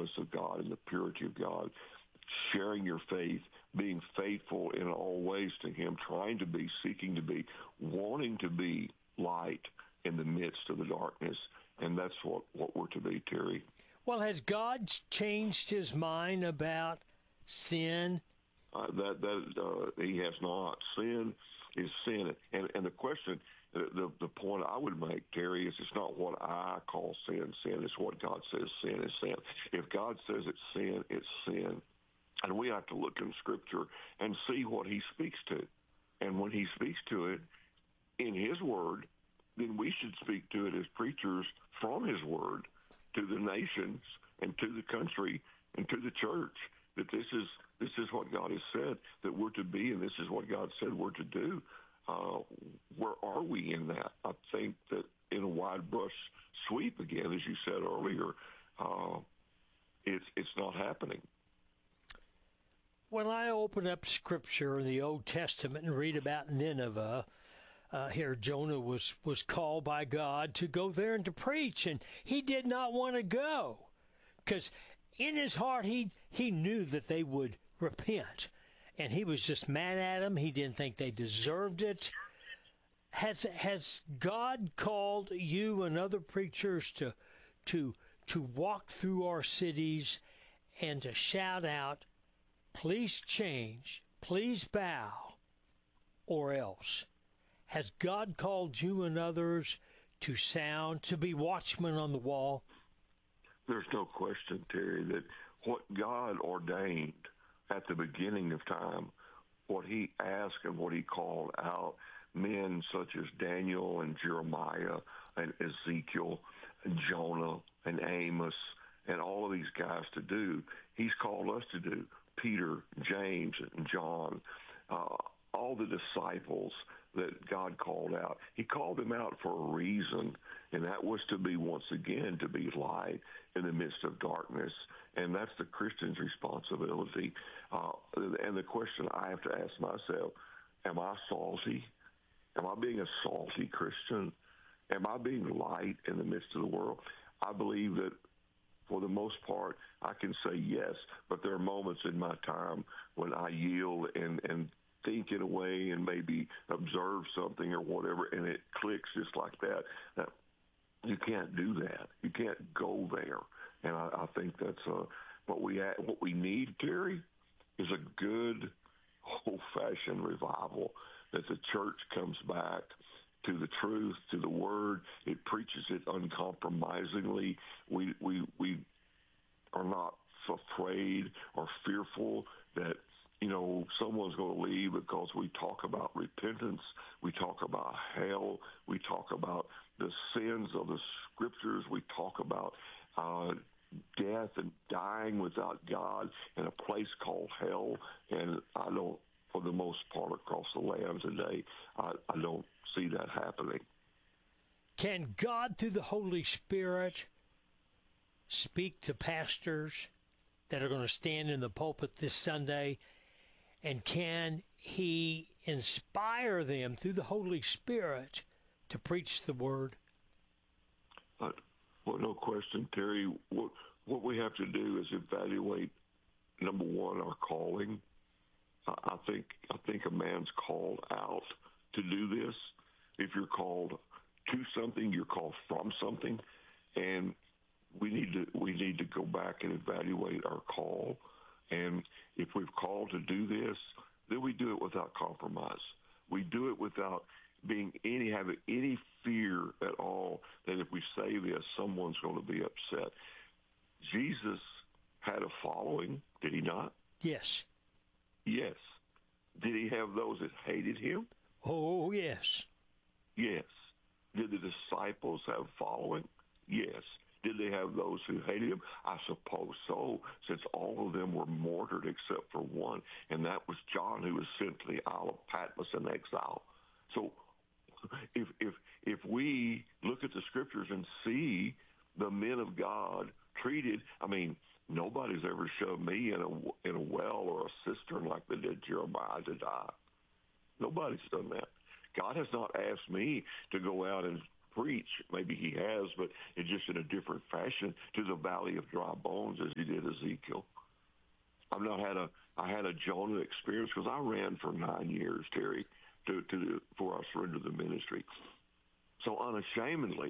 holiness of God and the purity of God, sharing your faith, being faithful in all ways to him, trying to be, seeking to be, wanting to be light in the midst of the darkness. And that's what we're to be, Terry. Well, has God changed his mind about sin? He has not. Sin is sin. And the question, the point I would make, Terry, is it's not what I call sin. Sin is what God says sin is sin. If God says it's sin, it's sin. And we have to look in Scripture and see what he speaks to. And when he speaks to it in his word, then we should speak to it as preachers from his word to the nations and to the country and to the church, that this is what God has said that we're to be, and this is what God said we're to do. Where are we in that? I think that in a wide brush sweep, again, as you said earlier, it's not happening. When I open up Scripture in the Old Testament and read about Nineveh, here Jonah was called by God to go there and to preach, and he did not want to go because in his heart he knew that they would repent, and he was just mad at them. He didn't think they deserved it. Has God called you and other preachers to walk through our cities and to shout out, please change, please bow, or else? Has God called you and others to sound, to be watchmen on the wall? There's no question, Terry, that what God ordained at the beginning of time, what he asked and what he called out men such as Daniel and Jeremiah and Ezekiel and Jonah and Amos and all of these guys to do, he's called us to do. Peter, James, and John, all the disciples that God called out. He called them out for a reason, and that was to be, once again, to be light in the midst of darkness. And that's the Christian's responsibility. And the question I have to ask myself, am I salty? Am I being a salty Christian? Am I being light in the midst of the world? I believe that for the most part, I can say yes, but there are moments in my time when I yield and think in a way and maybe observe something or whatever, and it clicks just like that. You can't do that. You can't go there. And I think that's what we need, Terry, is a good old-fashioned revival, that the church comes back to the truth, to the word. It preaches it uncompromisingly. We are not afraid or fearful that someone's going to leave because we talk about repentance, we talk about hell, we talk about the sins of the Scriptures, we talk about death and dying without God in a place called hell. And I don't, for the most part, across the land today, I don't see that happening. Can God, through the Holy Spirit, speak to pastors that are going to stand in the pulpit this Sunday? And can he inspire them through the Holy Spirit to preach the Word? Well, no question, Terry. What we have to do is evaluate, number one, our calling. I think a man's called out to do this. If you're called to something, you're called from something, and we need to go back and evaluate our call. And if we've called to do this, then we do it without compromise. We do it without having any fear at all that if we say this, someone's going to be upset. Jesus had a following, did he not? Yes. Yes. Did he have those that hated him? Oh, yes. Yes. Did the disciples have following? Yes. Did they have those who hated him? I suppose so, since all of them were martyred except for one, and that was John, who was sent to the Isle of Patmos in exile. So if we look at the Scriptures and see the men of God treated, nobody's ever shoved me in a well or a cistern like they did Jeremiah to die. Nobody's done that. God has not asked me to go out and preach. Maybe he has, but it's just in a different fashion, to the valley of dry bones as he did Ezekiel. I had a Jonah experience because I ran for 9 years, Terry, before I surrendered the ministry. So unashamedly,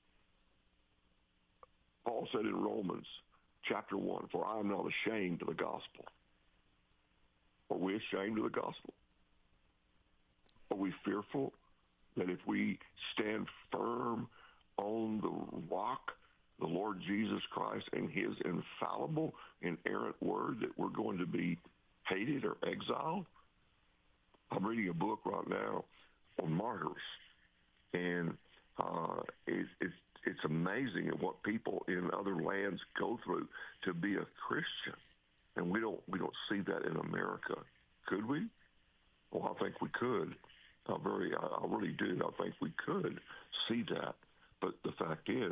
Paul said in Romans chapter 1, for I am not ashamed of the gospel. Are we ashamed of the gospel? Are we fearful that if we stand firm on the rock, the Lord Jesus Christ, and his infallible, inerrant word, that we're going to be hated or exiled? I'm reading a book right now on martyrs, and it's amazing at what people in other lands go through to be a Christian, and we don't see that in America. Could we? Well, I think we could. I really do. I think we could see that. But the fact is,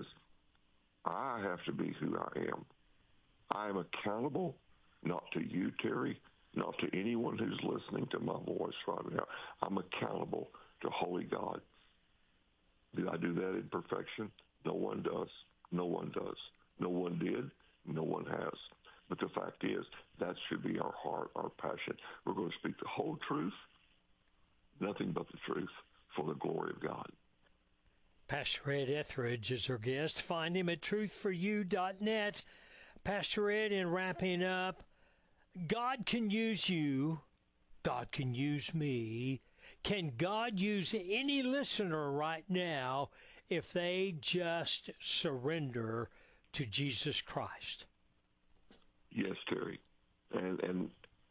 I have to be who I am. I am accountable, not to you, Terry, not to anyone who's listening to my voice right now. I'm accountable to Holy God. Did I do that in perfection? No one does. No one does. No one did. No one has. But the fact is, that should be our heart, our passion. We're going to speak the whole truth, nothing but the truth, for the glory of God. Pastor Ed Etheridge is our guest. Find him at truthforyou.net. Pastor Ed, in wrapping up, God can use you. God can use me. Can God use any listener right now if they just surrender to Jesus Christ? Yes, Terry. And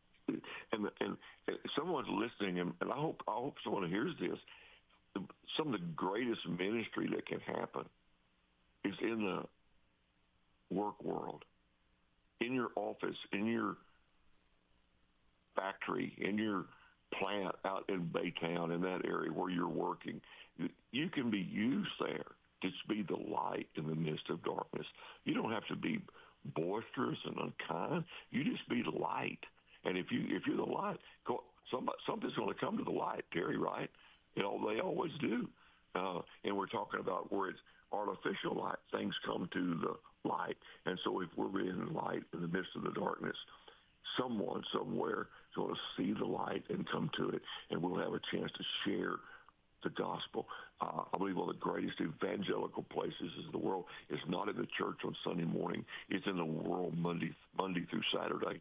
someone's listening, and I hope someone hears this. Some of the greatest ministry that can happen is in the work world, in your office, in your factory, in your plant out in Baytown, in that area where you're working. You can be used there to be the light in the midst of darkness. You don't have to be boisterous and unkind. You just be the light. And if you're the light, something's going to come to the light, Terry, right? They always do. And we're talking about where it's artificial light. Things come to the light. And so if we're in light in the midst of the darkness, someone somewhere is going to see the light and come to it, and we'll have a chance to share the gospel. I believe one of the greatest evangelical places in the world is not in the church on Sunday morning. It's in the world Monday through Saturday.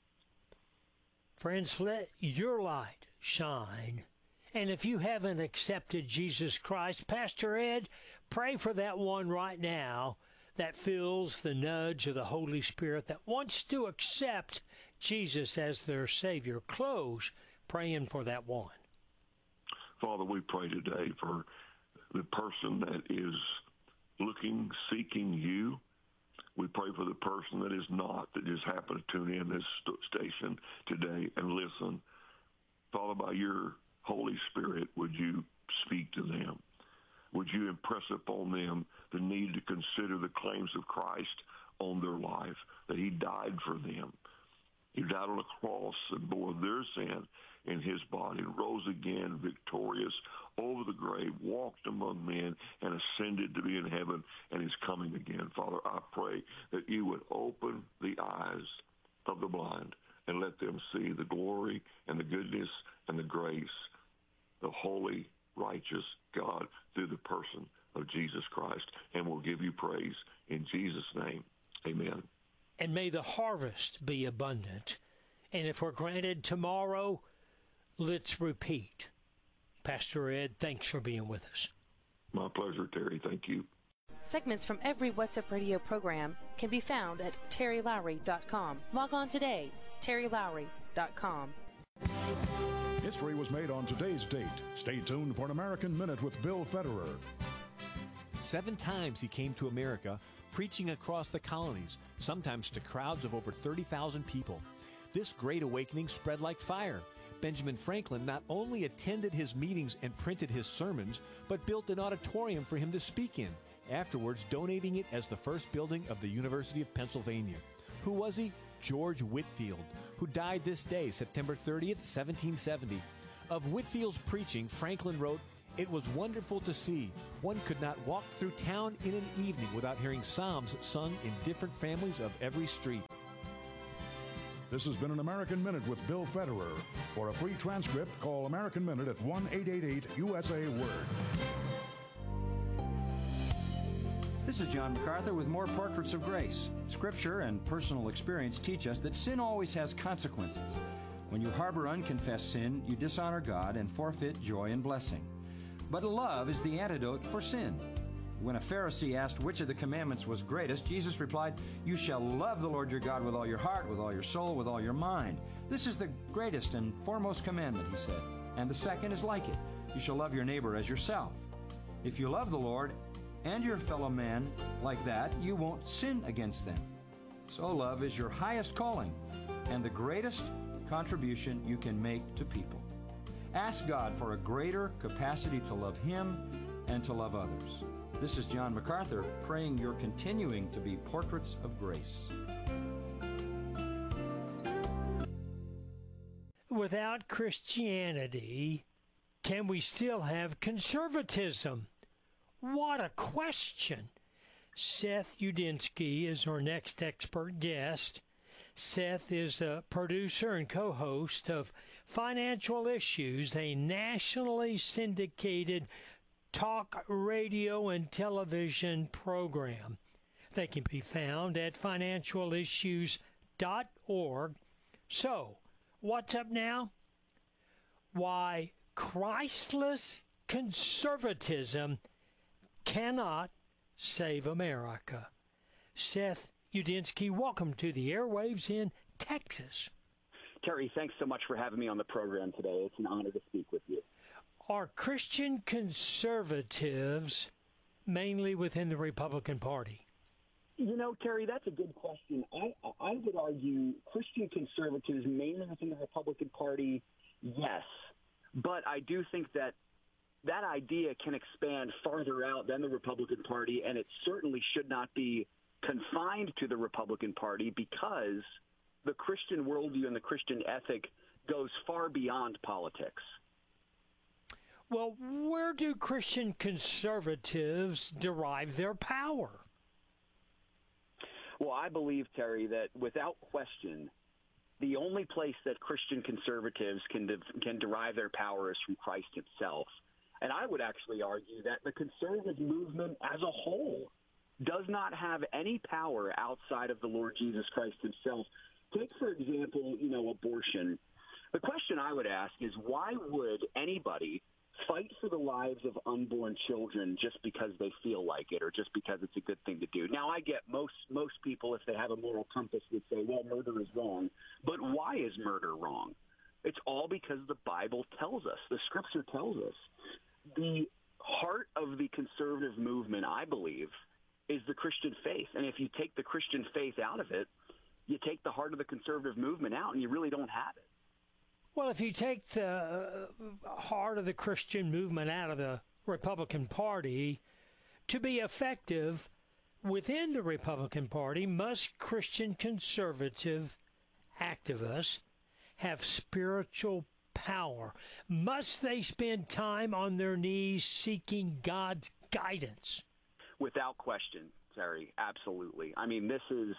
Friends, let your light shine. And if you haven't accepted Jesus Christ, Pastor Ed, pray for that one right now that feels the nudge of the Holy Spirit, that wants to accept Jesus as their Savior. Close praying for that one. Father, we pray today for the person that is looking, seeking you. We pray for the person that is not, that just happened to tune in this station today and listen. Father, by your Holy Spirit, would you speak to them? Would you impress upon them the need to consider the claims of Christ on their life, that he died for them. He died on a cross and bore their sin in his body, rose again victorious over the grave, walked among men, and ascended to be in heaven, and is coming again. Father, I pray that you would open the eyes of the blind and let them see the glory and the goodness and the grace, the holy, righteous God through the person of Jesus Christ. And we'll give you praise in Jesus' name. Amen. And may the harvest be abundant. And if we're granted tomorrow, let's repeat. Pastor Ed, thanks for being with us. My pleasure, Terry. Thank you. Segments from every What's Up Radio program can be found at terrylowry.com. Log on today, terrylowry.com. History was made on today's date. Stay tuned for an American Minute with Bill Federer. 7 times he came to America, preaching across the colonies, sometimes to crowds of over 30,000 people. This great awakening spread like fire. Benjamin Franklin not only attended his meetings and printed his sermons, but built an auditorium for him to speak in, afterwards donating it as the first building of the University of Pennsylvania. Who was he? George Whitefield, who died this day, September 30th, 1770. Of Whitefield's preaching, Franklin wrote, It was wonderful to see. One could not walk through town in an evening without hearing psalms sung in different families of every street. This has been an American Minute with Bill Federer. For a free transcript, call American Minute at 1-888-USA-WORD. This is John MacArthur with more Portraits of Grace. Scripture and personal experience teach us that sin always has consequences. When you harbor unconfessed sin, you dishonor God and forfeit joy and blessing. But love is the antidote for sin. When a Pharisee asked which of the commandments was greatest, Jesus replied, "You shall love the Lord your God with all your heart, with all your soul, with all your mind. This is the greatest and foremost commandment," he said. "And the second is like it. You shall love your neighbor as yourself." If you love the Lord and your fellow man like that, you won't sin against them. So love is your highest calling and the greatest contribution you can make to people. Ask God for a greater capacity to love Him and to love others. This is John MacArthur praying you're continuing to be portraits of grace. Without Christianity, can we still have conservatism? What a question. Seth Udinsky is our next expert guest. Seth is a producer and co-host of Financial Issues, a nationally syndicated talk radio and television program. They can be found at financialissues.org. So, what's up now? Why Christless conservatism cannot save America. Seth Udinsky, welcome to the airwaves in Texas. Terry, thanks so much for having me on the program today. It's an honor to speak with you. Are Christian conservatives mainly within the Republican Party? You know, Terry, that's a good question. I would argue Christian conservatives mainly within the Republican Party, yes. But I do think that that idea can expand farther out than the Republican Party, and it certainly should not be confined to the Republican Party because the Christian worldview and the Christian ethic goes far beyond politics. Well, where do Christian conservatives derive their power? Well, I believe, Terry, that without question, the only place that Christian conservatives can derive their power is from Christ himself. And I would actually argue that the conservative movement as a whole does not have any power outside of the Lord Jesus Christ himself. Take, for example, abortion. The question I would ask is, why would anybody fight for the lives of unborn children just because they feel like it or just because it's a good thing to do? Now, I get most people, if they have a moral compass, would say, well, murder is wrong. But why is murder wrong? It's all because the Bible tells us, the Scripture tells us. The heart of the conservative movement, I believe, is the Christian faith. And if you take the Christian faith out of it, you take the heart of the conservative movement out, and you really don't have it. Well, if you take the heart of the Christian movement out of the Republican Party, to be effective within the Republican Party, must Christian conservative activists have spiritual power? Must they spend time on their knees seeking God's guidance? Without question, Terry, absolutely. I mean, this is,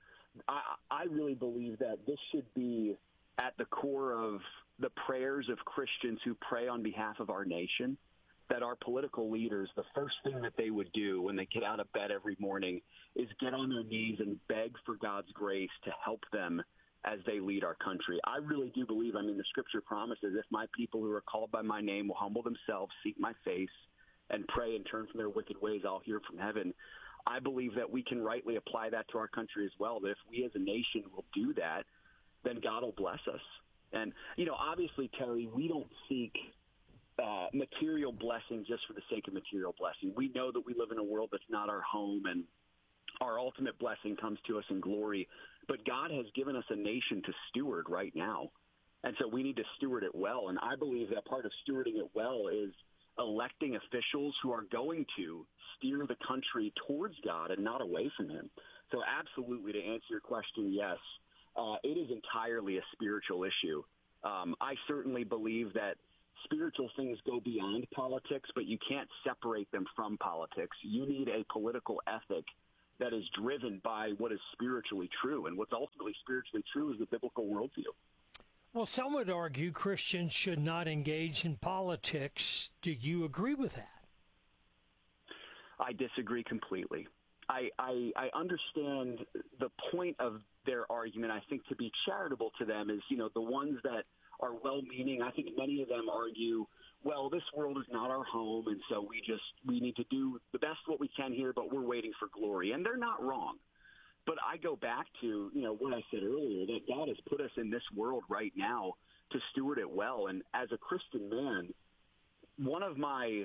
I really believe that this should be at the core of the prayers of Christians who pray on behalf of our nation, that our political leaders, the first thing that they would do when they get out of bed every morning is get on their knees and beg for God's grace to help them as they lead our country. I really do believe, the Scripture promises, if my people who are called by my name will humble themselves, seek my face, and pray and turn from their wicked ways, I'll hear from heaven. I believe that we can rightly apply that to our country as well, that if we as a nation will do that, then God will bless us. And, obviously, Terry, we don't seek material blessing just for the sake of material blessing. We know that we live in a world that's not our home, and our ultimate blessing comes to us in glory. But God has given us a nation to steward right now. And so we need to steward it well. And I believe that part of stewarding it well is electing officials who are going to steer the country towards God and not away from him. So absolutely, to answer your question, yes, it is entirely a spiritual issue. I certainly believe that spiritual things go beyond politics, but you can't separate them from politics. You need a political ethic that is driven by what is spiritually true. And what's ultimately spiritually true is the biblical worldview. Well, some would argue Christians should not engage in politics. Do you agree with that? I disagree completely. I understand the point of their argument. I think to be charitable to them is, the ones that are well-meaning. I think many of them argue, well, this world is not our home, and so we need to do the best what we can here, but we're waiting for glory. And they're not wrong. But I go back to, what I said earlier, that God has put us in this world right now to steward it well. And as a Christian man, one of my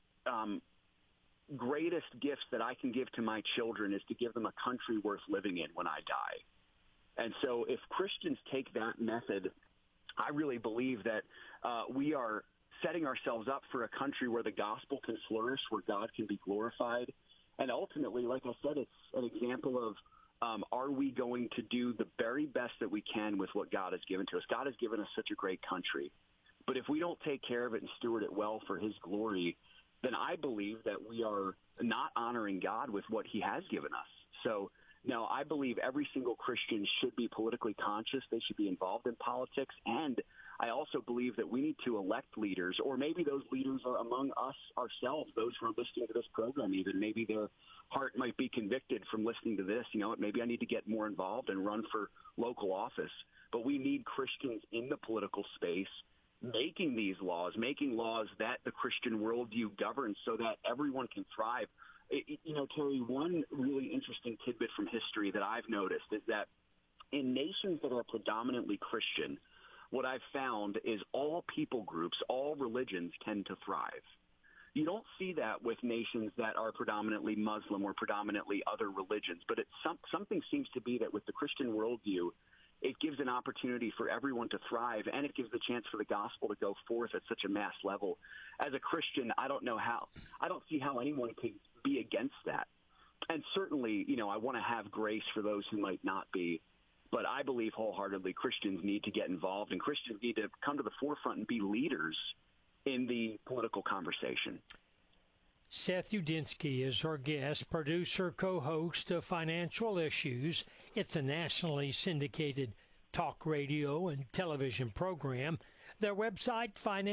greatest gifts that I can give to my children is to give them a country worth living in when I die. And so if Christians take that method, I really believe that we are setting ourselves up for a country where the gospel can flourish, where God can be glorified. And ultimately, like I said, it's an example of are we going to do the very best that we can with what God has given to us? God has given us such a great country. But if we don't take care of it and steward it well for his glory, then I believe that we are not honoring God with what he has given us. So, no, I believe every single Christian should be politically conscious. They should be involved in politics. And I also believe that we need to elect leaders, or maybe those leaders are among us ourselves, those who are listening to this program even. Maybe their heart might be convicted from listening to this. Maybe I need to get more involved and run for local office. But we need Christians in the political space making these laws, making laws that the Christian worldview governs so that everyone can thrive. Terry, one really interesting tidbit from history that I've noticed is that in nations that are predominantly Christian, what I've found is all people groups, all religions tend to thrive. You don't see that with nations that are predominantly Muslim or predominantly other religions, but something seems to be that with the Christian worldview, it gives an opportunity for everyone to thrive, and it gives the chance for the gospel to go forth at such a mass level. As a Christian, I don't see how anyone could be against that. And certainly, I want to have grace for those who might not be. But I believe wholeheartedly Christians need to get involved, and Christians need to come to the forefront and be leaders in the political conversation. Seth Udinsky is our guest, producer, co-host of Financial Issues. It's a nationally syndicated talk radio and television program. Their website,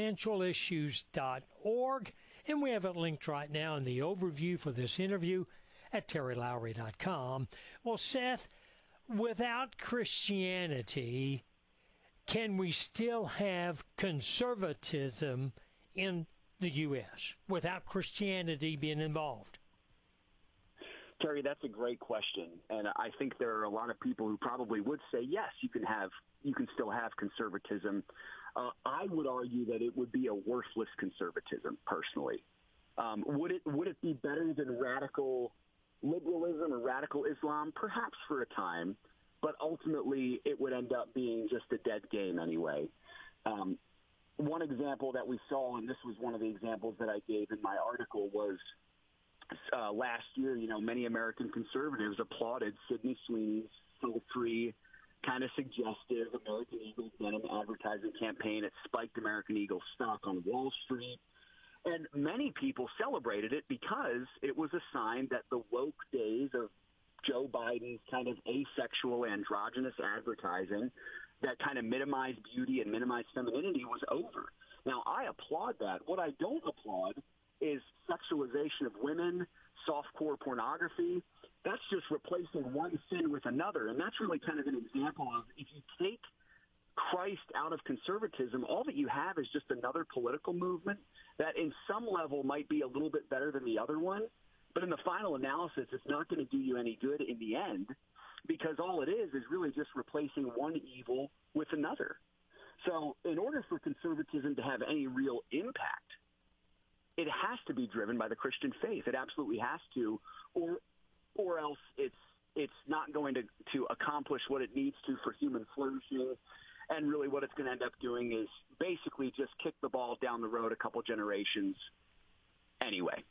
financialissues.org, and we have it linked right now in the overview for this interview at terrylowry.com. Well, Seth, without Christianity, can we still have conservatism in the U.S. without Christianity being involved? Terry, that's a great question, and I think there are a lot of people who probably would say yes, you can still have conservatism. I would argue that it would be a worthless conservatism, personally. Would it be better than radical liberalism or radical Islam? Perhaps for a time, but ultimately it would end up being just a dead game anyway. One example that we saw, and this was one of the examples that I gave in my article, was last year, many American conservatives applauded Sydney Sweeney's sultry, kind of suggestive American Eagle denim advertising campaign. It spiked American Eagle stock on Wall Street. And many people celebrated it because it was a sign that the woke days of Joe Biden's kind of asexual, androgynous advertising that kind of minimized beauty and minimized femininity was over. Now, I applaud that. What I don't applaud is sexualization of women, softcore pornography. That's just replacing one sin with another. And that's really kind of an example of if you take Christ out of conservatism, all that you have is just another political movement that in some level might be a little bit better than the other one. But in the final analysis, it's not going to do you any good in the end, because all it is really just replacing one evil with another. So in order for conservatism to have any real impact, it has to be driven by the Christian faith. It absolutely has to, or else it's not going to accomplish what it needs to for human flourishing. And really what it's going to end up doing is basically just kick the ball down the road a couple generations anyway.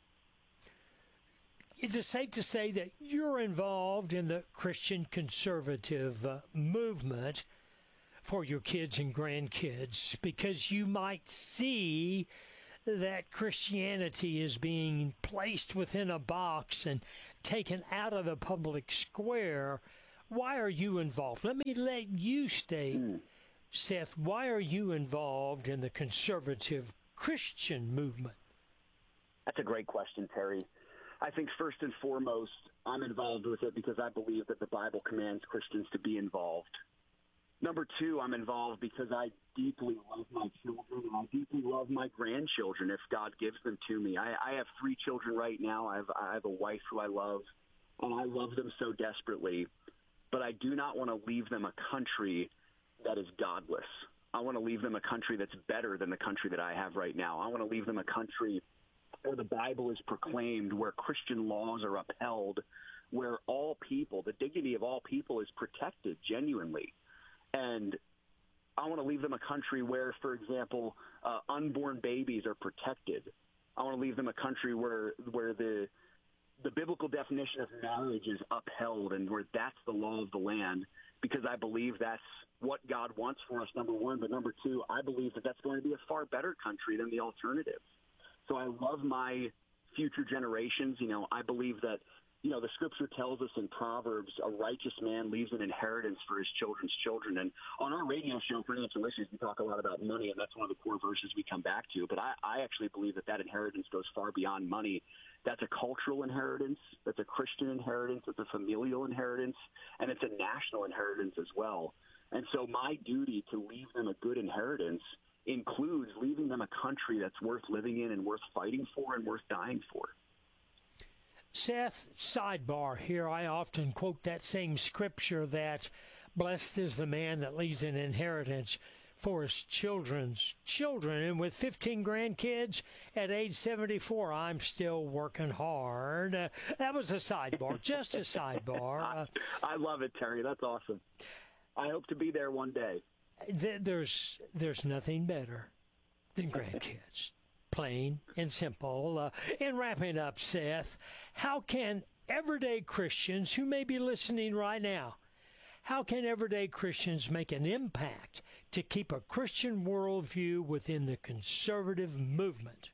Is it safe to say that you're involved in the Christian conservative movement, for your kids and grandkids, because you might see that Christianity is being placed within a box and taken out of the public square. Why are you involved? Let me let you state, Seth, why are you involved in the conservative Christian movement? That's a great question, Terry. I think first and foremost, I'm involved with it because I believe that the Bible commands Christians to be involved. Number two, I'm involved because I deeply love my children, and I deeply love my grandchildren if God gives them to me. I have 3 children right now. I have a wife who I love, and I love them so desperately. But I do not want to leave them a country that is godless. I want to leave them a country that's better than the country that I have right now. I want to leave them a country where the Bible is proclaimed, where Christian laws are upheld, where all people, the dignity of all people is protected genuinely. And I want to leave them a country where, for example, unborn babies are protected. I want to leave them a country where the biblical definition of marriage is upheld and where that's the law of the land, because I believe that's what God wants for us, number one. But number two, I believe that that's going to be a far better country than the alternative. So I love my future generations. I believe that, the scripture tells us in Proverbs, a righteous man leaves an inheritance for his children's children. And on our radio show, Financial Issues, we talk a lot about money, and that's one of the core verses we come back to. But I actually believe that inheritance goes far beyond money. That's a cultural inheritance. That's a Christian inheritance. It's a familial inheritance. And it's a national inheritance as well. And so my duty to leave them a good inheritance includes leaving them a country that's worth living in and worth fighting for and worth dying for. Seth, sidebar here, I often quote that same scripture that blessed is the man that leaves an inheritance for his children's children. And with 15 grandkids at age 74, I'm still working hard. That was a sidebar, just a sidebar. I love it, Terry. That's awesome. I hope to be there one day. There's nothing better than grandkids. Plain and simple. In wrapping up, Seth, how can everyday Christians who may be listening right now, how can everyday Christians make an impact to keep a Christian worldview within the conservative movement?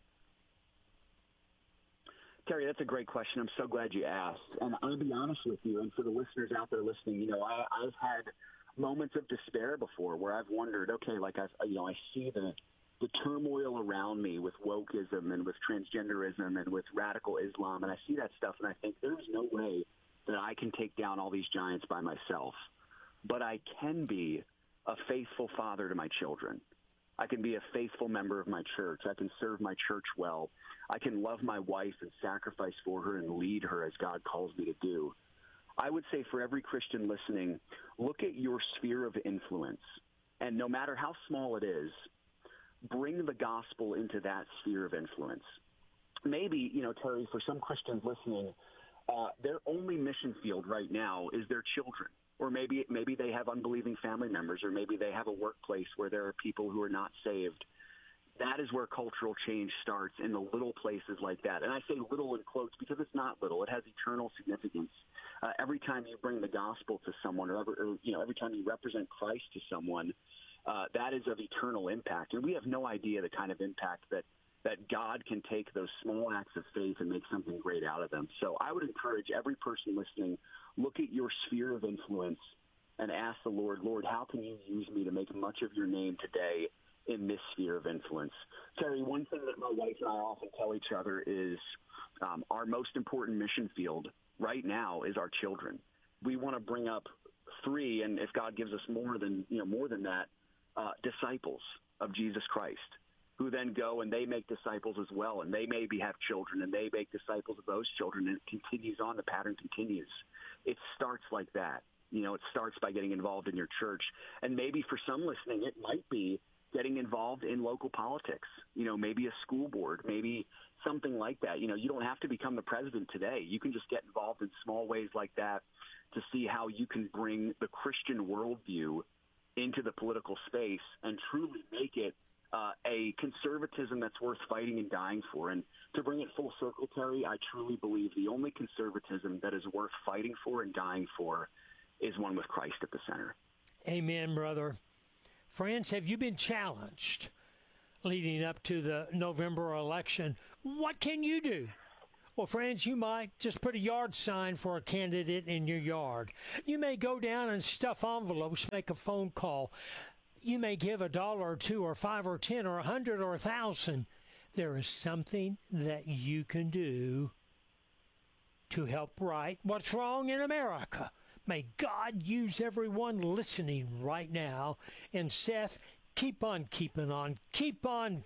Terry, that's a great question. I'm so glad you asked. And I'll be honest with you, and for the listeners out there listening, I've had moments of despair before where I've wondered, okay, I see the turmoil around me with wokeism and with transgenderism and with radical Islam, and I see that stuff, and I think there's no way that I can take down all these giants by myself. But I can be a faithful father to my children. I can be a faithful member of my church. I can serve my church well. I can love my wife and sacrifice for her and lead her as God calls me to do. I would say for every Christian listening, look at your sphere of influence, and no matter how small it is, bring the gospel into that sphere of influence. Maybe, Terry, for some Christians listening, their only mission field right now is their children. Or maybe they have unbelieving family members, or maybe they have a workplace where there are people who are not saved. That is where cultural change starts, in the little places like that. And I say little in quotes because it's not little. It has eternal significance. Every time you bring the gospel to someone, or every time you represent Christ to someone, that is of eternal impact. And we have no idea the kind of impact that God can take those small acts of faith and make something great out of them. So I would encourage every person listening, look at your sphere of influence and ask the Lord, how can you use me to make much of your name today in this sphere of influence? Terry, one thing that my wife and I often tell each other is our most important mission field right now is our children. We want to bring up 3, and if God gives us more than that, disciples of Jesus Christ, who then go and they make disciples as well, and they maybe have children, and they make disciples of those children, and it continues on. The pattern continues. It starts like that. It starts by getting involved in your church, and maybe for some listening, it might be getting involved in local politics, maybe a school board, maybe something like that. You don't have to become the president today. You can just get involved in small ways like that to see how you can bring the Christian worldview into the political space and truly make it a conservatism that's worth fighting and dying for. And to bring it full circle, Terry, I truly believe the only conservatism that is worth fighting for and dying for is one with Christ at the center. Amen, brother. Friends, have you been challenged leading up to the November election? What can you do? Well, friends, you might just put a yard sign for a candidate in your yard. You may go down and stuff envelopes, make a phone call. You may give $1 or $2 or $5 or $10 or $100 or $1,000. There is something that you can do to help right what's wrong in America. May God use everyone listening right now. And Seth, keep on keeping on. Keep on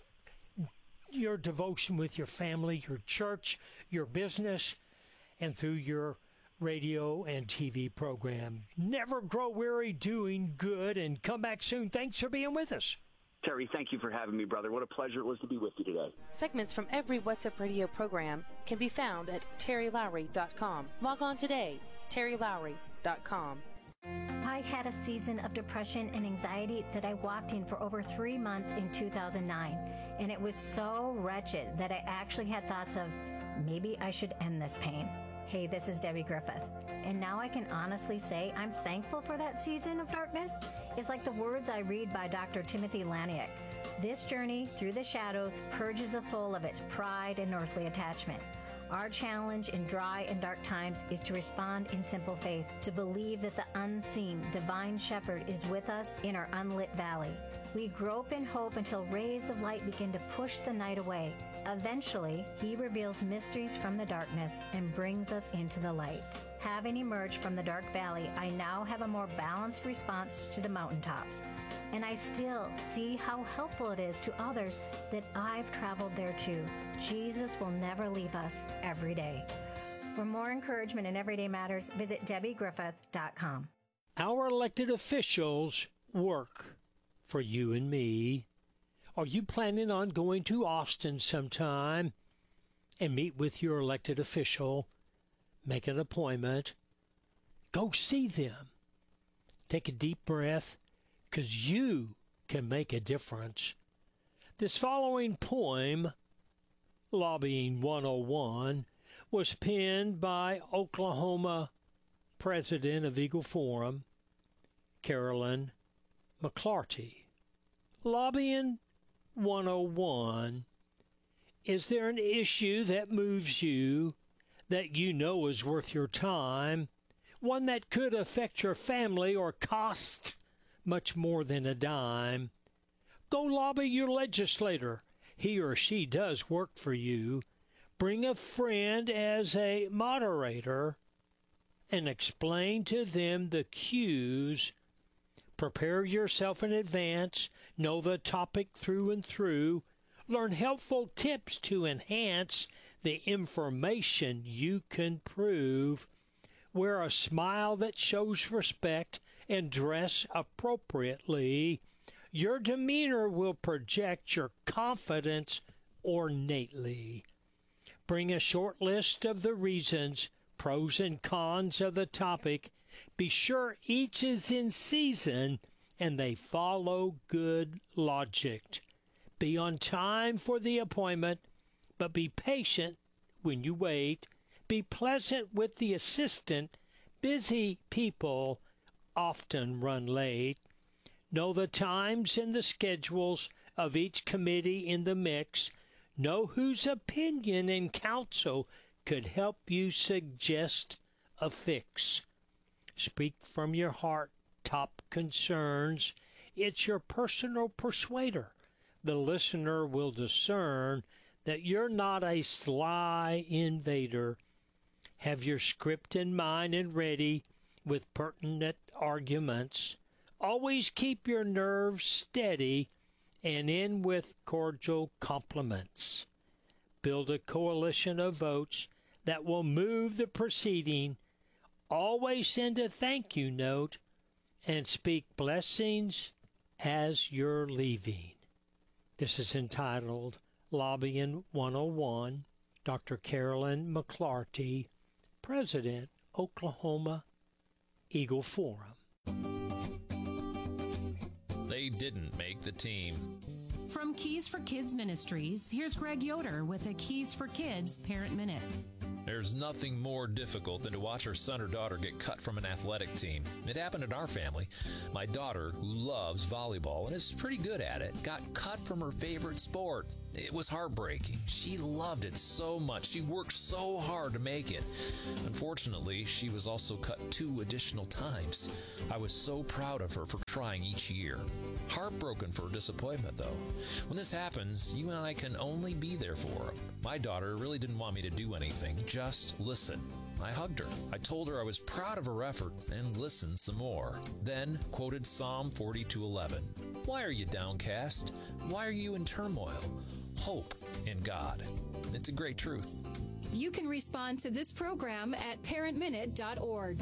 your devotion with your family, your church, your business, and through your radio and TV program. Never grow weary doing good, and come back soon. Thanks for being with us. Terry, thank you for having me, brother. What a pleasure it was to be with you today. Segments from every What's Up Radio program can be found at terrylowry.com. Log on today, terrylowry.com. I had a season of depression and anxiety that I walked in for over 3 months in 2009, and it was so wretched that I actually had thoughts of, maybe I should end this pain. Hey, this is Debbie Griffith, and now I can honestly say I'm thankful for that season of darkness. It's like the words I read by Dr. Timothy Laniak. This journey through the shadows purges the soul of its pride and earthly attachment. Our challenge in dry and dark times is to respond in simple faith, to believe that the unseen divine shepherd is with us in our unlit valley. We grope in hope until rays of light begin to push the night away. Eventually, he reveals mysteries from the darkness and brings us into the light. Having emerged from the dark valley, I now have a more balanced response to the mountaintops. And I still see how helpful it is to others that I've traveled there too. Jesus will never leave us every day. For more encouragement in Everyday Matters, visit DebbieGriffith.com. Our elected officials work for you and me. Are you planning on going to Austin sometime and meet with your elected official? Make an appointment. Go see them. Take a deep breath, because you can make a difference. This following poem, Lobbying 101, was penned by Oklahoma President of Eagle Forum, Carolyn McClarty. Lobbying 101. Is there an issue that moves you that you know is worth your time? One that could affect your family or cost much more than a dime? Go lobby your legislator. He or she does work for you. Bring a friend as a moderator and explain to them the cues. Prepare yourself in advance. Know the topic through and through. Learn helpful tips to enhance the information you can prove. Wear a smile that shows respect and dress appropriately. Your demeanor will project your confidence ornately. Bring a short list of the reasons, pros and cons of the topic. Be sure each is in season and they follow good logic. Be on time for the appointment, but be patient when you wait. Be pleasant with the assistant. Busy people often run late. Know the times and the schedules of each committee in the mix. Know whose opinion and counsel could help you suggest a fix. Speak from your heart top concerns. It's your personal persuader. The listener will discern that you're not a sly invader. Have your script in mind and ready with pertinent arguments. Always keep your nerves steady and end with cordial compliments. Build a coalition of votes that will move the proceeding. Always send a thank you note and speak blessings as you're leaving. This is entitled Lobbying 101, Dr. Carolyn McClarty, President, Oklahoma Eagle Forum. They didn't make the team. From Keys for Kids Ministries, here's Greg Yoder with a Keys for Kids Parent Minute. There's nothing more difficult than to watch her son or daughter get cut from an athletic team. It happened in our family. My daughter, who loves volleyball and is pretty good at it, got cut from her favorite sport. It was heartbreaking. She loved it so much. She worked so hard to make it. Unfortunately, she was also cut 2 additional times. I was so proud of her for trying each year. Heartbroken for her disappointment, though. When this happens, you and I can only be there for her. My daughter really didn't want me to do anything, just listen. I hugged her. I told her I was proud of her effort and listened some more. Then quoted Psalm 42:11. Why are you downcast? Why are you in turmoil? Hope in God. It's a great truth. You can respond to this program at parentminute.org.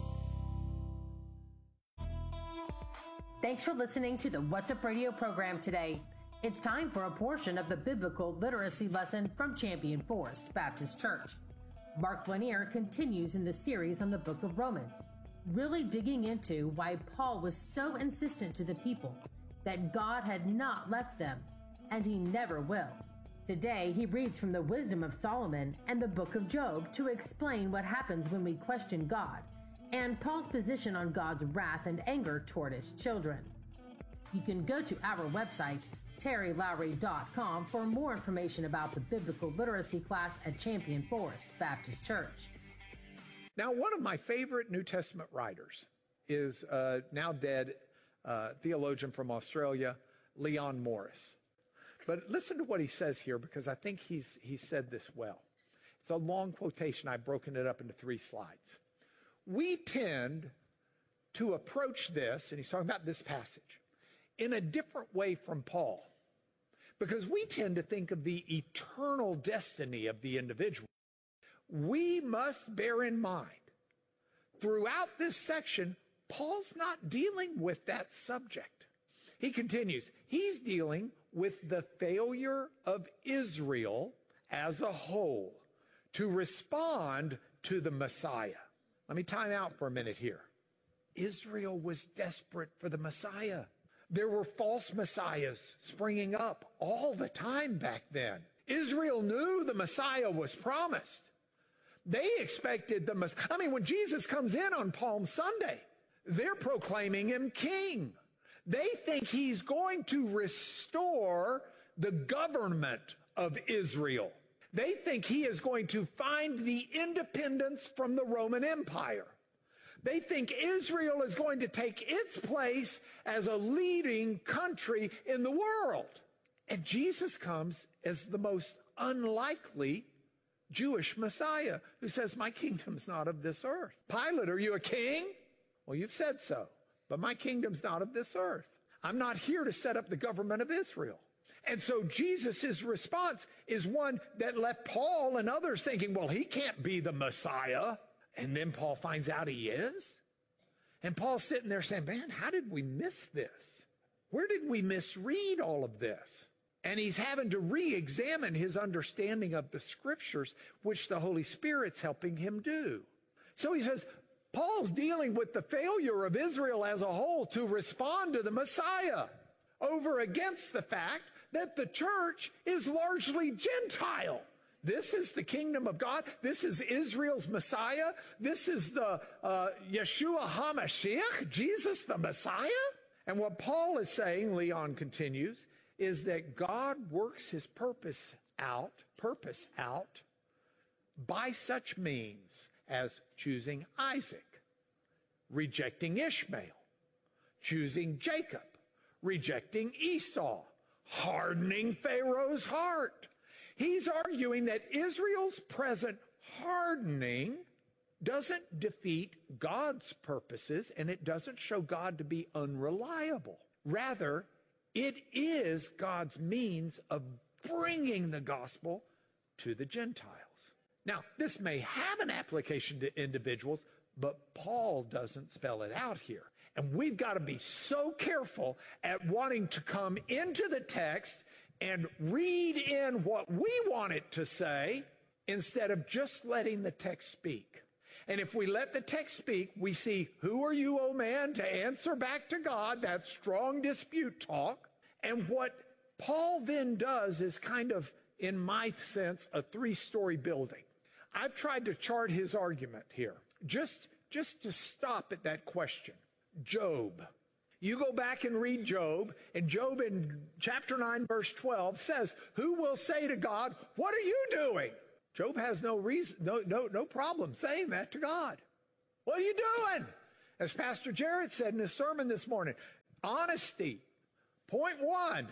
Thanks for listening to the What's Up Radio program today. It's time for a portion of the biblical literacy lesson from Champion Forest Baptist Church. Mark Lanier continues in the series on the book of Romans, really digging into why Paul was so insistent to the people that God had not left them, and he never will. Today, he reads from the Wisdom of Solomon and the book of Job to explain what happens when we question God, and Paul's position on God's wrath and anger toward his children. You can go to our website, terrylowry.com, for more information about the biblical literacy class at Champion Forest Baptist Church. Now, one of my favorite New Testament writers is now dead theologian from Australia, Leon Morris. But listen to what he says here, because I think he said this well. It's a long quotation. I've broken it up into 3 slides. We tend to approach this, and he's talking about this passage, in a different way from Paul, because we tend to think of the eternal destiny of the individual. We must bear in mind, throughout this section, Paul's not dealing with that subject. He continues, he's dealing with the failure of Israel as a whole to respond to the Messiah. Let me time out for a minute here. Israel was desperate for the Messiah. There were false messiahs springing up all the time back then. Israel knew the Messiah was promised. They expected the Messiah. I mean, when Jesus comes in on Palm Sunday, they're proclaiming him king. They think he's going to restore the government of Israel. They think he is going to find the independence from the Roman Empire. They think Israel is going to take its place as a leading country in the world. And Jesus comes as the most unlikely Jewish Messiah who says, my kingdom's not of this earth. Pilate, are you a king? Well, you've said so, but my kingdom's not of this earth. I'm not here to set up the government of Israel. And so Jesus' response is one that left Paul and others thinking, well, he can't be the Messiah. And then Paul finds out he is. And Paul's sitting there saying, man, how did we miss this? Where did we misread all of this? And he's having to re-examine his understanding of the scriptures, which the Holy Spirit's helping him do. So he says, Paul's dealing with the failure of Israel as a whole to respond to the Messiah over against the fact that the church is largely Gentile. This is the kingdom of God. This is Israel's Messiah. This is the Yeshua HaMashiach, Jesus the Messiah. And what Paul is saying, Leon continues, is that God works his purpose out by such means as choosing Isaac, rejecting Ishmael, choosing Jacob, rejecting Esau, hardening Pharaoh's heart. He's arguing that Israel's present hardening doesn't defeat God's purposes, and it doesn't show God to be unreliable. Rather, it is God's means of bringing the gospel to the Gentiles. Now, this may have an application to individuals, but Paul doesn't spell it out here. And we've got to be so careful at wanting to come into the text and read in what we want it to say instead of just letting the text speak. And if we let the text speak, we see, who are you, O man, to answer back to God? That strong dispute talk. And what Paul then does is kind of, in my sense, a 3-story building. I've tried to chart his argument here, just to stop at that question. Job. You go back and read Job, and Job in chapter 9, verse 12 says, who will say to God, what are you doing? Job has no reason, no problem saying that to God. What are you doing? As Pastor Jarrett said in his sermon this morning, honesty, point one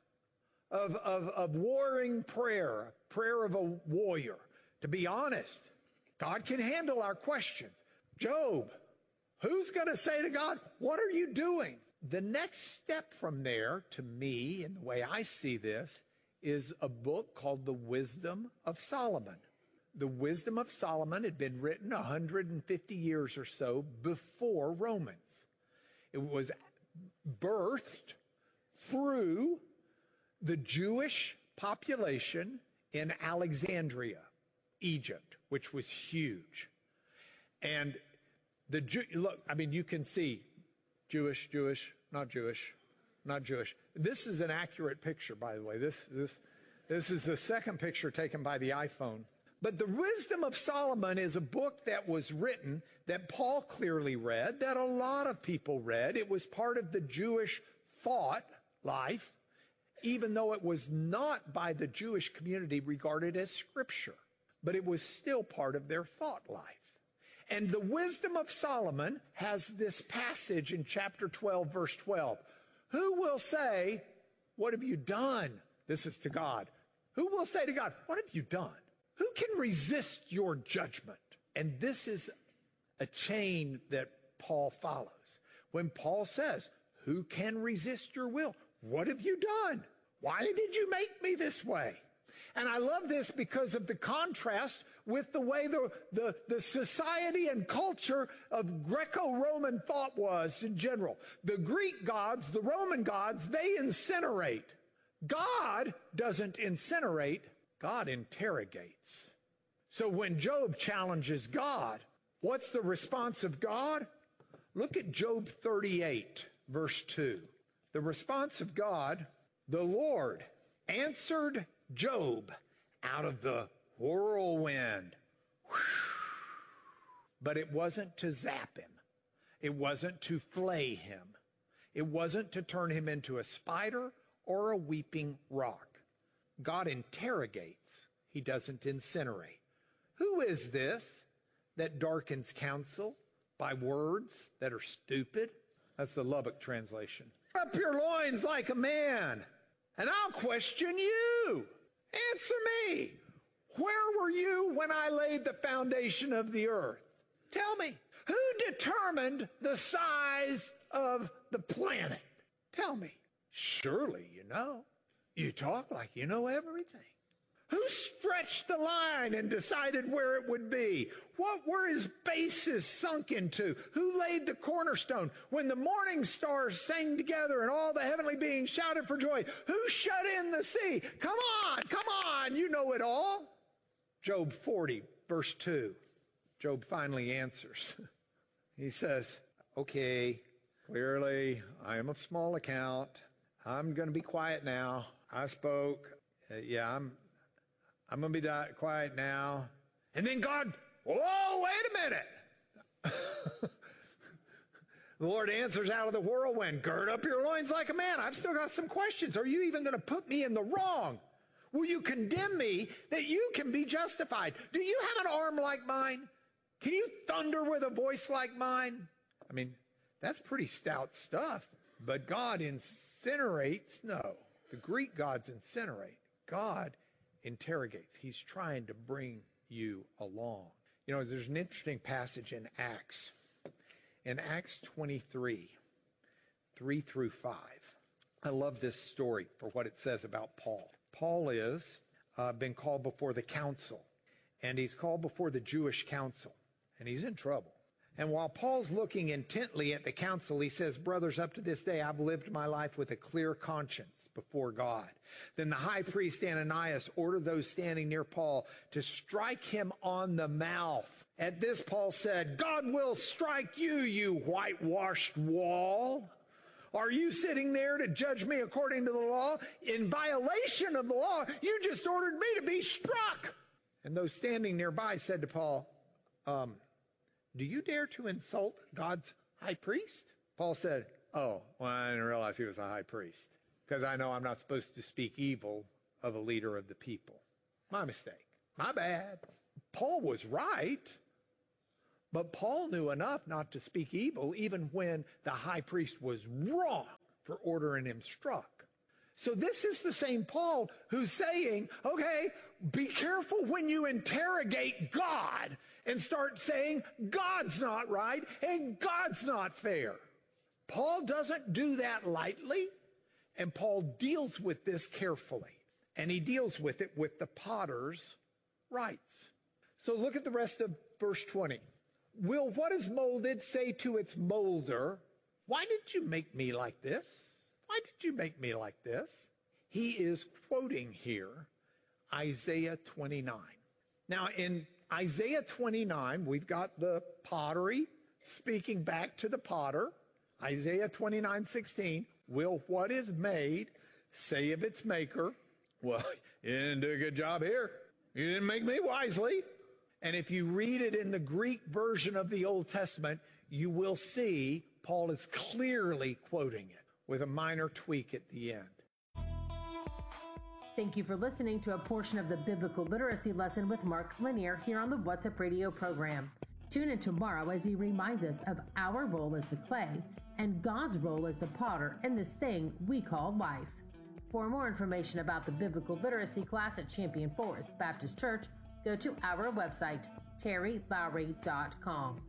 of warring prayer of a warrior. To be honest, God can handle our questions. Job, who's going to say to God, what are you doing? The next step from there, to me, and the way I see this, is a book called The Wisdom of Solomon. The Wisdom of Solomon had been written 150 years or so before Romans. It was birthed through the Jewish population in Alexandria, Egypt, which was huge. And look, I mean, you can see Jewish, not Jewish, not Jewish. This is an accurate picture, by the way. This is the second picture taken by the iPhone. But the Wisdom of Solomon is a book that was written that Paul clearly read, that a lot of people read. It was part of the Jewish thought life, even though it was not by the Jewish community regarded as scripture. But it was still part of their thought life. And the Wisdom of Solomon has this passage in chapter 12, verse 12. Who will say, what have you done? This is to God. Who will say to God, what have you done? Who can resist your judgment? And this is a chain that Paul follows. When Paul says, who can resist your will? What have you done? Why did you make me this way? And I love this because of the contrast with the way the society and culture of Greco-Roman thought was in general. The Greek gods, the Roman gods, they incinerate. God doesn't incinerate. God interrogates. So when Job challenges God, what's the response of God? Look at Job 38, verse 2. The response of God, the Lord answered Job out of the whirlwind. But it wasn't to zap him. It wasn't to flay him. It wasn't to turn him into a spider or a weeping rock. God interrogates. He doesn't incinerate. Who is this that darkens counsel by words that are stupid? That's the Lubbock translation. Up your loins like a man, and I'll question you. Answer me. Where were you when I laid the foundation of the earth? Tell me. Who determined the size of the planet? Tell me. Surely you know. You talk like you know everything. Who stretched the line and decided where it would be? What were his bases sunk into? Who laid the cornerstone? When the morning stars sang together and all the heavenly beings shouted for joy, who shut in the sea? Come on, you know it all. Job 40, verse 2. Job finally answers. He says, okay, clearly I am of small account. I'm going to be quiet now. I spoke. I'm going to be quiet now. And then God, whoa, wait a minute. The Lord answers out of the whirlwind, gird up your loins like a man. I've still got some questions. Are you even going to put me in the wrong? Will you condemn me that you can be justified? Do you have an arm like mine? Can you thunder with a voice like mine? I mean, that's pretty stout stuff. But God incinerates? No. The Greek gods incinerate. God interrogates. He's trying to bring you along. You know, there's an interesting passage in Acts. In Acts 23, 3 through 5. I love this story for what it says about Paul. Paul is been called before the council, and he's called before the Jewish council, and he's in trouble. And while Paul's looking intently at the council, he says, brothers, up to this day, I've lived my life with a clear conscience before God. Then the high priest Ananias ordered those standing near Paul to strike him on the mouth. At this, Paul said, God will strike you, you whitewashed wall. Are you sitting there to judge me according to the law? In violation of the law, you just ordered me to be struck. And those standing nearby said to Paul, do you dare to insult God's high priest? Paul said, oh, well, I didn't realize he was a high priest, because I know I'm not supposed to speak evil of a leader of the people. My mistake. My bad. Paul was right, but Paul knew enough not to speak evil even when the high priest was wrong for ordering him struck. So this is the same Paul who's saying, okay, be careful when you interrogate God and start saying God's not right and God's not fair. Paul doesn't do that lightly, and Paul deals with this carefully, and he deals with it with the potter's rights. So look at the rest of verse 20. Will what is molded say to its molder, why did you make me like this? Why did you make me like this? He is quoting here Isaiah 29. Now, in Isaiah 29, we've got the pottery speaking back to the potter. Isaiah 29:16, will what is made say of its maker, well, you didn't do a good job here. You didn't make me wisely. And if you read it in the Greek version of the Old Testament, you will see Paul is clearly quoting it with a minor tweak at the end. Thank you for listening to a portion of the Biblical Literacy Lesson with Mark Lanier here on the What's Up Radio program. Tune in tomorrow as he reminds us of our role as the clay and God's role as the potter in this thing we call life. For more information about the Biblical Literacy class at Champion Forest Baptist Church, go to our website, terrylowry.com.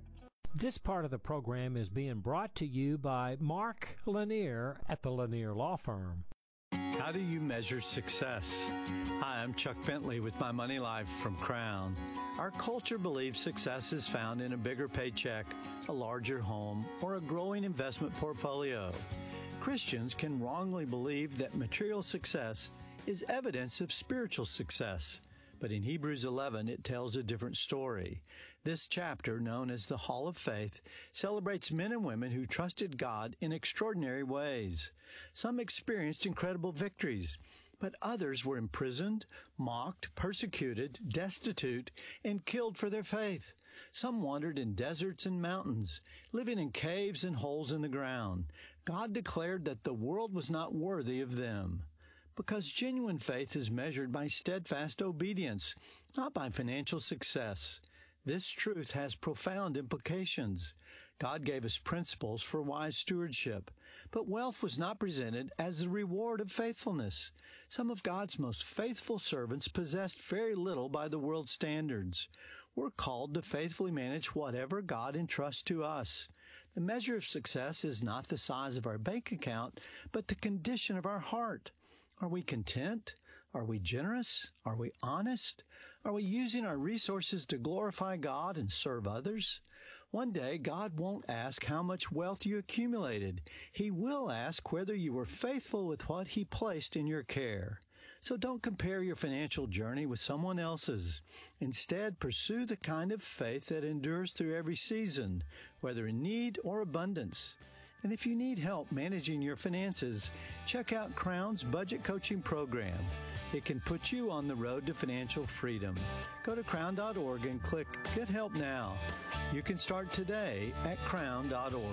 This part of the program is being brought to you by Mark Lanier at the Lanier Law Firm. How do you measure success? Hi, I'm Chuck Bentley with My Money Life from Crown. Our culture believes success is found in a bigger paycheck, a larger home, or a growing investment portfolio. Christians can wrongly believe that material success is evidence of spiritual success. But in Hebrews 11, it tells a different story. This chapter, known as the Hall of Faith, celebrates men and women who trusted God in extraordinary ways. Some experienced incredible victories, but others were imprisoned, mocked, persecuted, destitute, and killed for their faith. Some wandered in deserts and mountains, living in caves and holes in the ground. God declared that the world was not worthy of them. Because genuine faith is measured by steadfast obedience, not by financial success. This truth has profound implications. God gave us principles for wise stewardship, but wealth was not presented as the reward of faithfulness. Some of God's most faithful servants possessed very little by the world's standards. We're called to faithfully manage whatever God entrusts to us. The measure of success is not the size of our bank account, but the condition of our heart. Are we content? Are we generous? Are we honest? Are we using our resources to glorify God and serve others? One day, God won't ask how much wealth you accumulated. He will ask whether you were faithful with what He placed in your care. So don't compare your financial journey with someone else's. Instead, pursue the kind of faith that endures through every season, whether in need or abundance. And if you need help managing your finances, check out Crown's budget coaching program. It can put you on the road to financial freedom. Go to crown.org and click Get Help Now. You can start today at crown.org.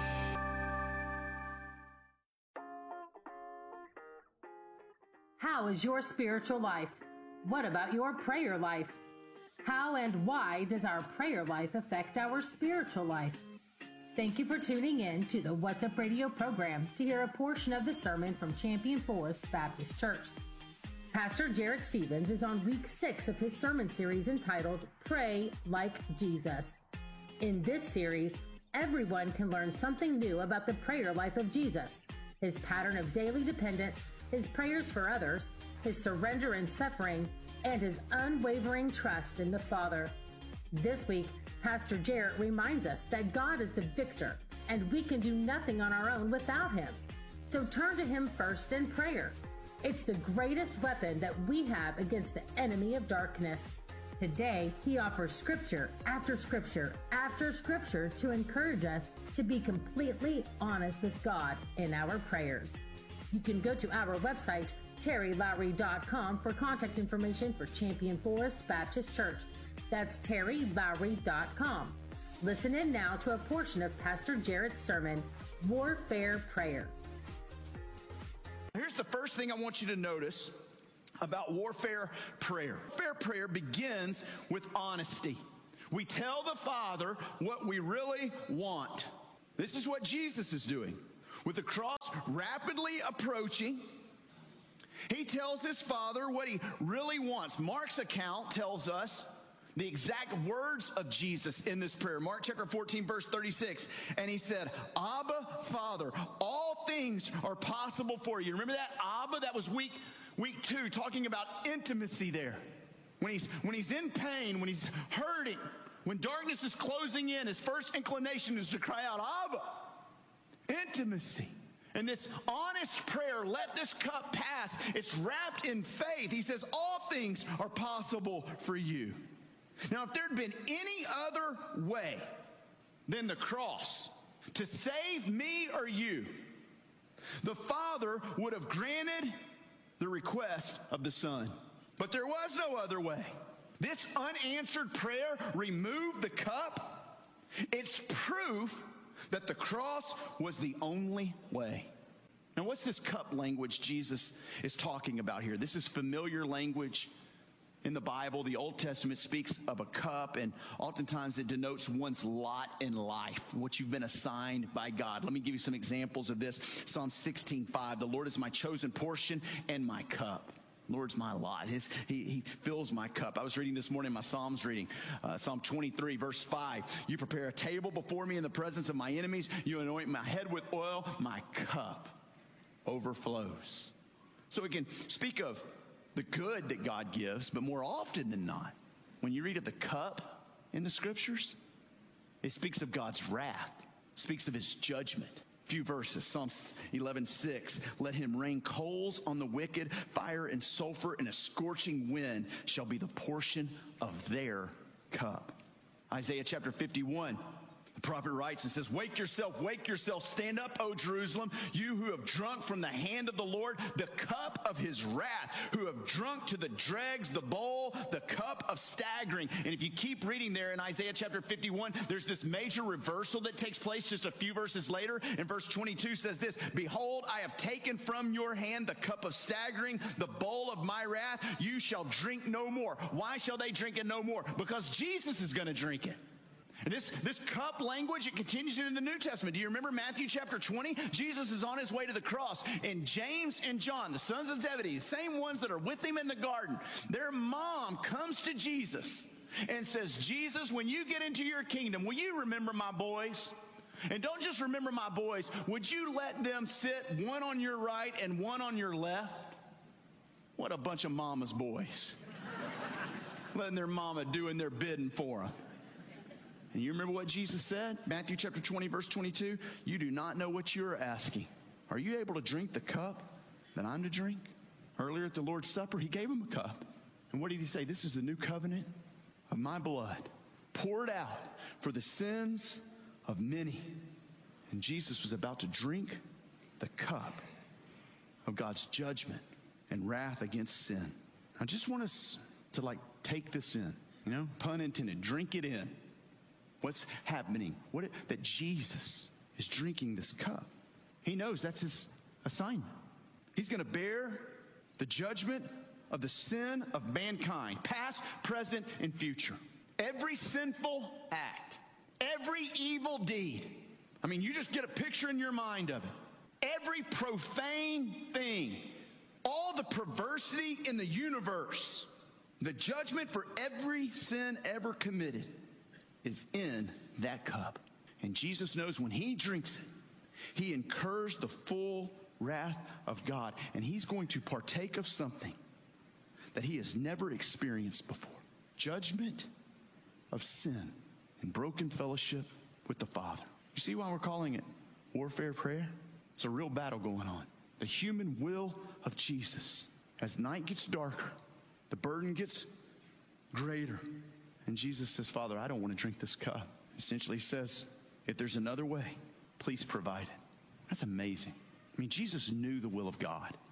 How is your spiritual life? What about your prayer life? How and why does our prayer life affect our spiritual life? Thank you for tuning in to the What's Up Radio program to hear a portion of the sermon from Champion Forest Baptist Church. Pastor Jarrett Stevens is on week 6 of his sermon series entitled Pray Like Jesus. In this series, everyone can learn something new about the prayer life of Jesus, his pattern of daily dependence, his prayers for others, his surrender and suffering, and his unwavering trust in the Father. This week, Pastor Jarrett reminds us that God is the victor, and we can do nothing on our own without Him. So turn to Him first in prayer. It's the greatest weapon that we have against the enemy of darkness. Today, he offers scripture after scripture after scripture to encourage us to be completely honest with God in our prayers. You can go to our website, TerryLowry.com for contact information for Champion Forest Baptist Church. That's TerryLowry.com. Listen in now to a portion of Pastor Jarrett's sermon, Warfare Prayer. Here's the first thing I want you to notice about warfare prayer. Warfare prayer begins with honesty. We tell the Father what we really want. This is what Jesus is doing. With the cross rapidly approaching, he tells his Father what he really wants. Mark's account tells us the exact words of Jesus in this prayer. Mark chapter 14, verse 36. And he said, Abba, Father, all things are possible for you. Remember that? Abba, that was week 2, talking about intimacy there. When he's in pain, when he's hurting, when darkness is closing in, his first inclination is to cry out, Abba. Intimacy. And this honest prayer, let this cup pass, it's wrapped in faith. He says, all things are possible for you. Now, if there had been any other way than the cross to save me or you, the Father would have granted the request of the Son. But there was no other way. This unanswered prayer removed the cup. It's proof that the cross was the only way. Now, what's this cup language Jesus is talking about here? This is familiar language in the Bible. The Old Testament speaks of a cup, and oftentimes it denotes one's lot in life, what you've been assigned by God. Let me give you some examples of this. Psalm 16:5, the Lord is my chosen portion and my cup. Lord's my lot. He fills my cup. I was reading this morning my Psalms reading. Psalm 23, verse 5. You prepare a table before me in the presence of my enemies. You anoint my head with oil. My cup overflows. So we can speak of the good that God gives, but more often than not, when you read of the cup in the scriptures, it speaks of God's wrath, speaks of his judgment. Few verses. Psalm 11:6. Let him rain coals on the wicked, fire and sulfur and a scorching wind shall be the portion of their cup. Isaiah chapter 51. The prophet writes and says, wake yourself, stand up, O Jerusalem, you who have drunk from the hand of the Lord the cup of his wrath, who have drunk to the dregs the bowl, the cup of staggering. And if you keep reading there in Isaiah chapter 51, there's this major reversal that takes place just a few verses later. And verse 22 says this, behold, I have taken from your hand the cup of staggering, the bowl of my wrath, you shall drink no more. Why shall they drink it no more? Because Jesus is going to drink it. And this cup language, it continues in the New Testament. Do you remember Matthew chapter 20? Jesus is on his way to the cross. And James and John, the sons of Zebedee, the same ones that are with him in the garden, their mom comes to Jesus and says, Jesus, when you get into your kingdom, will you remember my boys? And don't just remember my boys. Would you let them sit one on your right and one on your left? What a bunch of mama's boys. Letting their mama doing their bidding for them. And you remember what Jesus said? Matthew chapter 20, verse 22. You do not know what you're asking. Are you able to drink the cup that I'm to drink? Earlier at the Lord's Supper, he gave him a cup. And what did he say? This is the new covenant of my blood, poured out for the sins of many. And Jesus was about to drink the cup of God's judgment and wrath against sin. I just want us to take this in, pun intended, drink it in. What's happening? That Jesus is drinking this cup. He knows that's his assignment. He's going to bear the judgment of the sin of mankind, past, present, and future. Every sinful act, every evil deed. I mean, you just get a picture in your mind of it. Every profane thing, all the perversity in the universe, the judgment for every sin ever committed is in that cup. And Jesus knows when he drinks it, he incurs the full wrath of God. And he's going to partake of something that he has never experienced before. Judgment of sin and broken fellowship with the Father. You see why we're calling it warfare prayer? It's a real battle going on. The human will of Jesus. As night gets darker, the burden gets greater. And Jesus says, Father, I don't want to drink this cup. Essentially he says, if there's another way, please provide it. That's amazing. I mean, Jesus knew the will of God.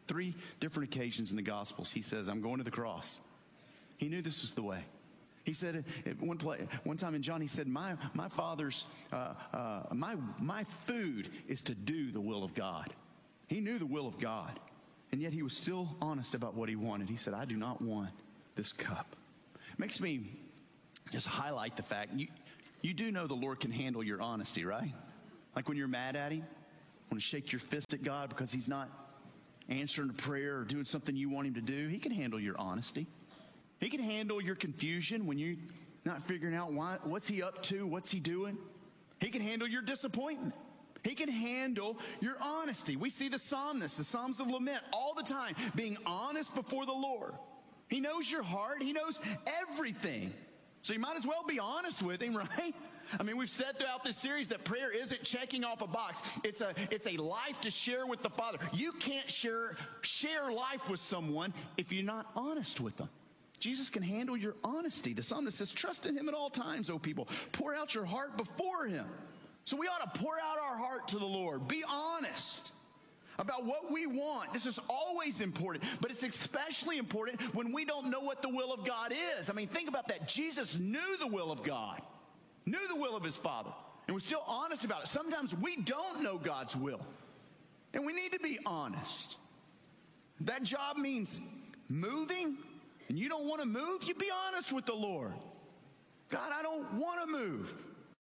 3 different occasions in the Gospels, he says, I'm going to the cross. He knew this was the way. He said at one time in John, he said, my Father's, my food is to do the will of God. He knew the will of God, and yet he was still honest about what he wanted. He said, I do not want this cup. It makes me just highlight the fact, you do know the Lord can handle your honesty, right? Like when you're mad at him, want to shake your fist at God because he's not answering a prayer or doing something you want him to do. He can handle your honesty. He can handle your confusion when you're not figuring out what's he up to, what's he doing. He can handle your disappointment. He can handle your honesty. We see the psalmists, the Psalms of Lament, all the time being honest before the Lord. He knows your heart. He knows everything. So you might as well be honest with him, right? I mean, we've said throughout this series that prayer isn't checking off a box. It's a life to share with the Father. You can't share life with someone if you're not honest with them. Jesus can handle your honesty. The psalmist says, trust in him at all times, O people. Pour out your heart before him. So we ought to pour out our heart to the Lord. Be honest about what we want. This is always important, but it's especially important when we don't know what the will of God is. I mean, think about that. Jesus knew the will of God, knew the will of his Father, and was still honest about it. Sometimes we don't know God's will, and we need to be honest. That job means moving, and you don't want to move, you be honest with the Lord. God, I don't want to move.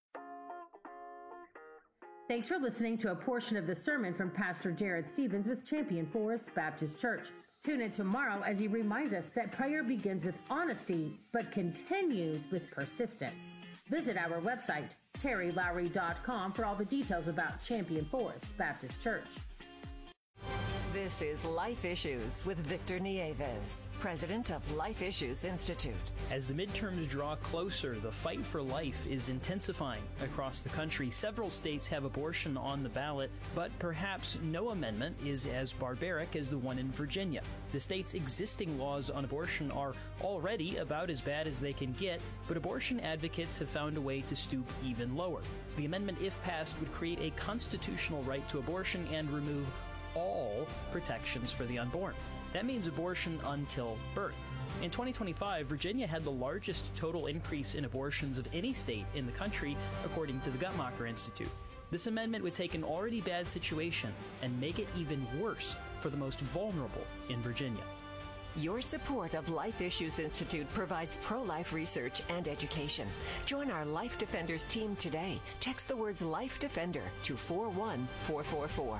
Thanks for listening to a portion of the sermon from Pastor Jared Stevens with Champion Forest Baptist Church. Tune in tomorrow as he reminds us that prayer begins with honesty, but continues with persistence. Visit our website, terrylowry.com, for all the details about Champion Forest Baptist Church. This is Life Issues with Victor Nieves, president of Life Issues Institute. As the midterms draw closer, the fight for life is intensifying across the country. Several states have abortion on the ballot, but perhaps no amendment is as barbaric as the one in Virginia. The state's existing laws on abortion are already about as bad as they can get, but abortion advocates have found a way to stoop even lower. The amendment, if passed, would create a constitutional right to abortion and remove all protections for the unborn. That means abortion until birth. In 2025, Virginia had the largest total increase in abortions of any state in the country, according to the Guttmacher Institute. This amendment would take an already bad situation and make it even worse for the most vulnerable in Virginia. Your support of Life Issues Institute provides pro-life research and education. Join our Life Defenders team today. Text the words Life Defender to 41444.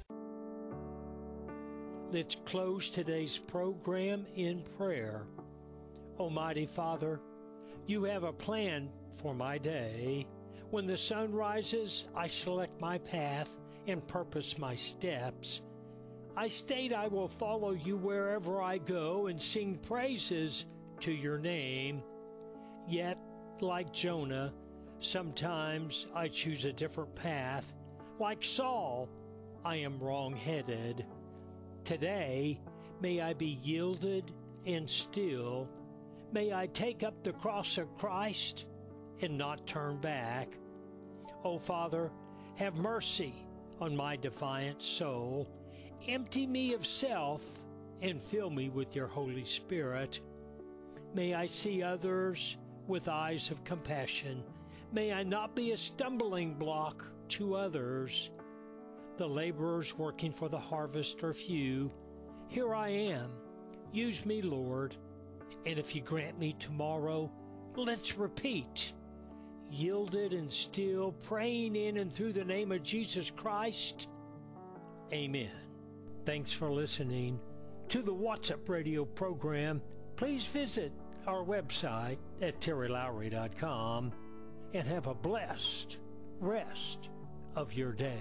Let's close today's program in prayer. Almighty Father, you have a plan for my day. When the sun rises, I select my path and purpose my steps. I state I will follow you wherever I go and sing praises to your name. Yet, like Jonah, sometimes I choose a different path. Like Saul, I am wrong-headed. Today, may I be yielded and still. May I take up the cross of Christ and not turn back. O Father, have mercy on my defiant soul. Empty me of self and fill me with your Holy Spirit. May I see others with eyes of compassion. May I not be a stumbling block to others. The laborers working for the harvest are few. Here I am. Use me, Lord. And if you grant me tomorrow, let's repeat. Yielded and still, praying in and through the name of Jesus Christ. Amen. Thanks for listening to the What's Up Radio program. Please visit our website at terrylowry.com and have a blessed rest of your day.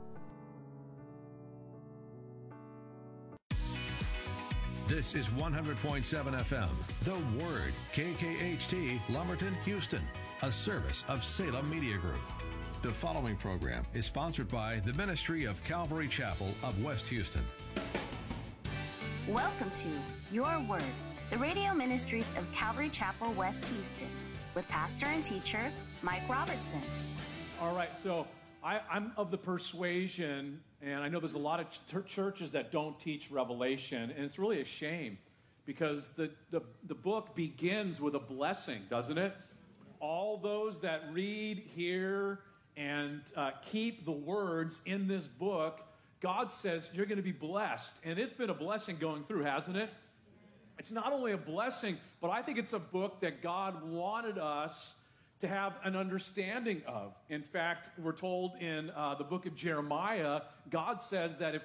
This is 100.7 FM, The Word, KKHT, Lumberton, Houston, a service of Salem Media Group. The following program is sponsored by the Ministry of Calvary Chapel of West Houston. Welcome to Your Word, the radio ministries of Calvary Chapel, West Houston, with pastor and teacher Mike Robertson. All right, so I'm of the persuasion, and I know there's a lot of churches that don't teach Revelation, and it's really a shame because the book begins with a blessing, doesn't it? All those that read, hear, and keep the words in this book, God says you're going to be blessed. And it's been a blessing going through, hasn't it? It's not only a blessing, but I think it's a book that God wanted us to have an understanding of. In fact, we're told in the book of Jeremiah, God says that if